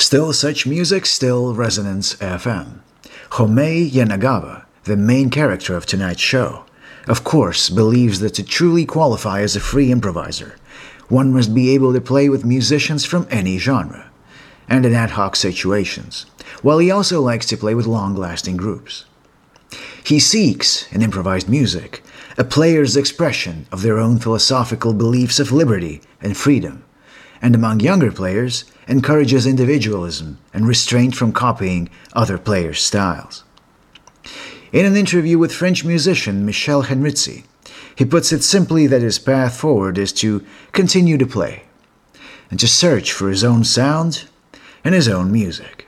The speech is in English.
Still Such Music, Still Resonance FM. Homei Yanagawa, the main character of tonight's show, of course believes that to truly qualify as a free improviser, one must be able to play with musicians from any genre, and in ad hoc situations, while he also likes to play with long-lasting groups. He seeks, in improvised music, a player's expression of their own philosophical beliefs of liberty and freedom, and among younger players, encourages individualism and restraint from copying other players' styles. In an interview with French musician Michel Henritzi, he puts it simply that his path forward is to continue to play, and to search for his own sound and his own music.